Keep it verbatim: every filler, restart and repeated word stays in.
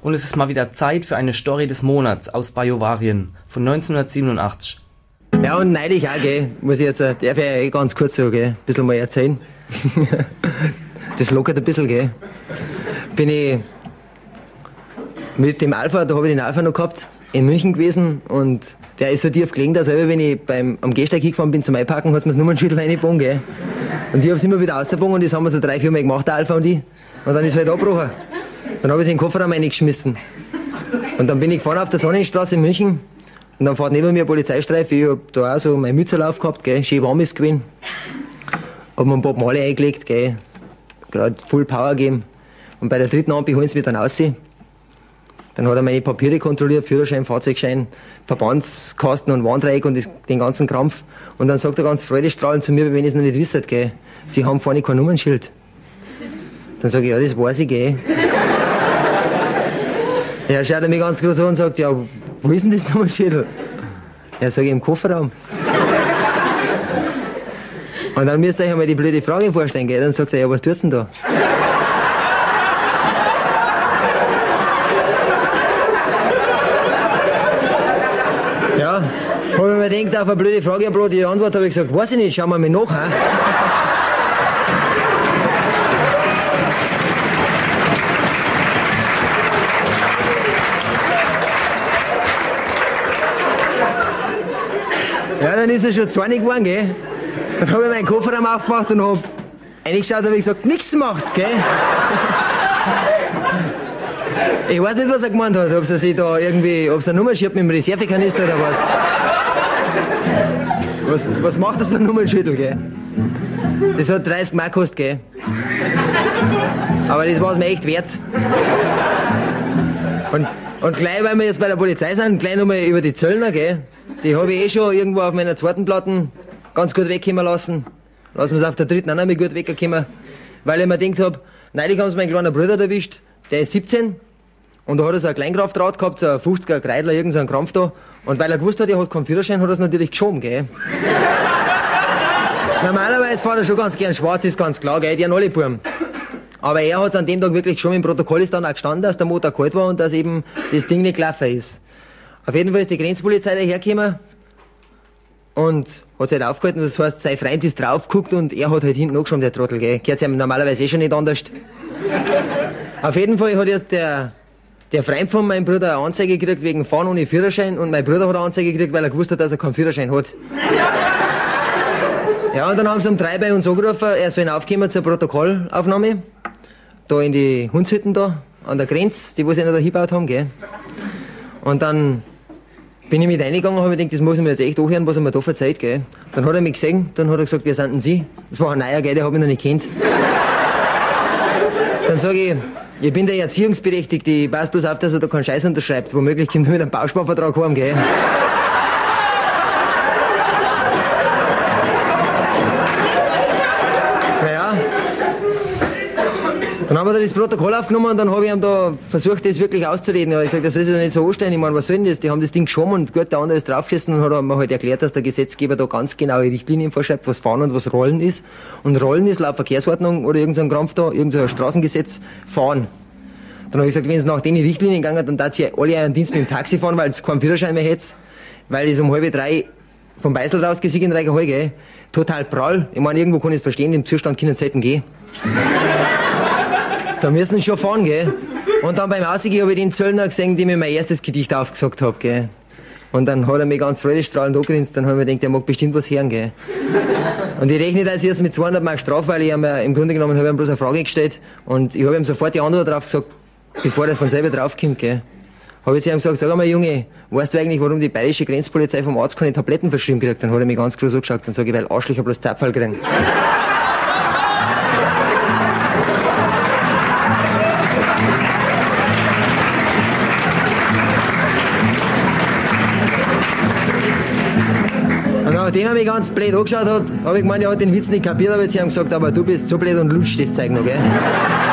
Und es ist mal wieder Zeit für eine Story des Monats aus Bajuwarien von neunzehnhundertsiebenundachtzig. Ja, und neulich auch, gell, muss ich jetzt, darf ich eh ganz kurz so, gell, ein bisschen mal erzählen. Das lockert ein bisschen, gell. Bin ich mit dem Alpha, da habe ich den Alpha noch gehabt, in München gewesen und der ist so tief gelegen, dass selber, wenn ich beim, am Gehsteig hingefahren bin zum Einparken, hat es mir das Nummernschüttel reingebogen, gell. Und ich habe es immer wieder rausgebogen und das haben wir so drei, vier Mal gemacht, der Alpha und ich. Und dann ist es halt abgebrochen. Dann habe ich es in den Kofferraum reingeschmissen. Und dann bin ich gefahren auf der Sonnenstraße in München. Und dann fährt neben mir ein Polizeistreife. Ich hab da auch so meine Mütze auf gehabt, gell. Schön warm ist gewesen. Hab mir ein paar Male eingelegt, gell. Gerade Full Power gegeben. Und bei der dritten Ampel holen sie mich dann raus. Dann hat er meine Papiere kontrolliert, Führerschein, Fahrzeugschein, Verbandskasten und Warndreieck und das, den ganzen Krampf. Und dann sagt er ganz freudestrahlend zu mir, wenn ich es noch nicht wisst, gell. Sie haben vorne kein Nummernschild. Dann sage ich, ja, das weiß ich, gell. Ja, schaut er mich ganz groß an und sagt, ja, wo ist denn das Nummernschild? Ja, sage ich, im Kofferraum. Und dann müsst ihr euch einmal die blöde Frage vorstellen, gell. Dann sagt er, ja, was tust du denn da? Ja, habe ich mir gedacht, auf eine blöde Frage, eine blöde Antwort, habe ich gesagt, weiß ich nicht, schauen wir mal nach, he? Ja, dann ist er schon zornig geworden, gell? Dann habe ich meinen Kofferraum aufgemacht und hab reingeschaut und hab gesagt, nichts macht's, gell? Ich weiß nicht, was er gemeint hat, ob er sich da irgendwie, ob es eine Nummer schiebt mit dem Reservekanister oder was. Was, was macht das, ein Nummernschüttel, gell? Das hat dreißig Mark gekostet, gell? Aber das war es mir echt wert. Und, und gleich, weil wir jetzt bei der Polizei sind, gleich nochmal über die Zöllner, gell? Die habe ich eh schon irgendwo auf meiner zweiten Platte ganz gut wegkommen lassen. Lassen wir es auf der dritten auch noch mal gut wegkommen. Weil ich mir gedacht hab, neulich haben sie meinen kleinen Bruder erwischt, der ist siebzehn. Und da hat er so ein Kleinkraftrad gehabt, so ein fünfziger Kreidler, irgend so ein Krampf da. Und weil er gewusst hat, er hat keinen Führerschein, hat er es natürlich geschoben, gell. Normalerweise fährt er schon ganz gern schwarz, ist ganz klar, gell, die haben alle Buben. Aber er hat es an dem Tag wirklich schon, im Protokoll ist dann auch gestanden, dass der Motor kalt war und dass eben das Ding nicht gelaufen ist. Auf jeden Fall ist die Grenzpolizei dahergekommen und hat sich halt aufgehalten, das heißt, sein Freund ist draufgeguckt und er hat halt hinten angeschoben, der Trottel, gell. Gehört ihm normalerweise eh schon nicht anders. Auf jeden Fall hat jetzt der, der Freund von meinem Bruder eine Anzeige gekriegt wegen Fahren ohne Führerschein und mein Bruder hat eine Anzeige gekriegt, weil er gewusst hat, dass er keinen Führerschein hat. Ja, und dann haben sie um drei bei uns angerufen, er soll aufkommen zur Protokollaufnahme. Da in die Hundshütten da, an der Grenze, die wo sie noch da hingebaut haben, gell. Und dann bin ich mit reingegangen und habe mir gedacht, das muss ich mir jetzt echt anhören, was er mir da verzeiht, gell. Dann hat er mich gesehen, dann hat er gesagt, wer sind denn Sie? Das war ein neuer, gell, den hab ich noch nicht kennt. Dann sage ich, ich bin der Erziehungsberechtigte, ich passe bloß auf, dass er da keinen Scheiß unterschreibt. Womöglich kommt er mit einem Bausparvertrag heim, gell. Naja. Dann haben wir da das Protokoll aufgenommen und dann habe ich ihm da versucht, das wirklich auszureden. Ja, ich sage, das soll sich doch nicht so anstellen. Ich meine, was soll denn das? Die haben das Ding geschoben und gut, der andere ist draufgesessen und hat mir halt erklärt, dass der Gesetzgeber da ganz genaue Richtlinien vorschreibt, was Fahren und was Rollen ist. Und Rollen ist laut Verkehrsordnung oder irgendein Krampf da, irgendein Straßengesetz, Fahren. Dann habe ich gesagt, wenn es nach den Richtlinien gegangen, dann darf sie alle einen Dienst mit dem Taxi fahren, weil es keinen Führerschein mehr hätte. Weil es um halb drei vom Beisel rausgesiegt in Reigerhall, gell. Total prall. Ich meine, irgendwo kann ich es verstehen, im Zustand können sie selten gehen. Da müssen sie schon fahren, gell. Und dann beim Ausgehen habe ich den Zöllner gesehen, dem ich mein erstes Gedicht aufgesagt habe, gell. Und dann hat er mich ganz freudestrahlend angegrinst, dann habe ich mir gedacht, der mag bestimmt was hören, gell. Und ich rechne das jetzt mit zweihundert Mark Strafe, weil ich ihm im Grunde genommen habe ich ihm bloß eine Frage gestellt und ich habe ihm sofort die Antwort drauf gesagt, bevor er von selber draufkommt, gell. Habe ich zu ihm gesagt, sag einmal, Junge, weißt du eigentlich, warum die bayerische Grenzpolizei vom Arzt keine Tabletten verschrieben kriegt? Dann hat er mich ganz groß angeschaut, dann sage ich, weil Arschlöcher bloß Zapfhall kriegen. Nachdem er mich ganz blöd angeschaut hat, habe ich gemeint, er hat den Witz nicht kapiert, aber jetzt haben gesagt, aber du bist so blöd und lutscht das Zeug noch, gell?